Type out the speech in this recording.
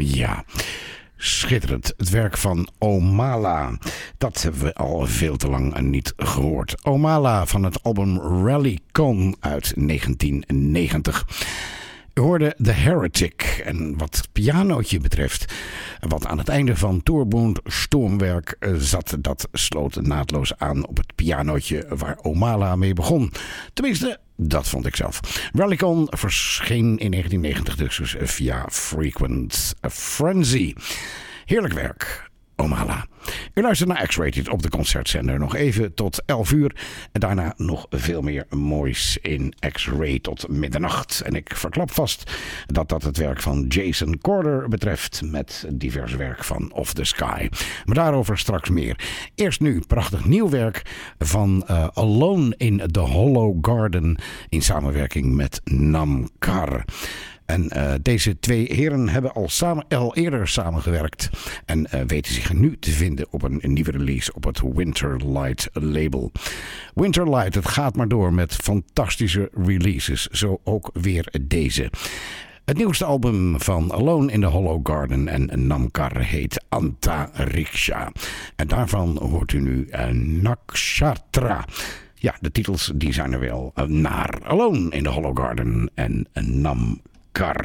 Ja, schitterend. Het werk van Omala. Dat hebben we al veel te lang niet gehoord. Omala van het album Rallycon uit 1990. U hoorde The Heretic. En wat het pianootje betreft, wat aan het einde van Tourbund Stoomwerk zat, dat sloot naadloos aan op het pianootje waar Omala mee begon. Tenminste, dat vond ik zelf. Rallycon verscheen in 1990 dus via Frequent Frenzy. Heerlijk werk, Omala. U luistert naar X-Rated op de concertzender nog even tot 11 uur. En daarna nog veel meer moois in X-Ray tot middernacht. En ik verklap vast dat dat het werk van Jason Corder betreft met divers werk van Off the Sky. Maar daarover straks meer. Eerst nu prachtig nieuw werk van Alone in the Hollow Garden in samenwerking met Namkar. En deze twee heren hebben al eerder samengewerkt en weten zich nu te vinden op een nieuwe release op het Winterlight label. Winterlight, het gaat maar door met fantastische releases, zo ook weer deze. Het nieuwste album van Alone in the Hollow Garden en Namkar heet Antariksha. En daarvan hoort u nu Nakshatra. Ja, de titels die zijn er wel naar. Alone in the Hollow Garden en Namkar.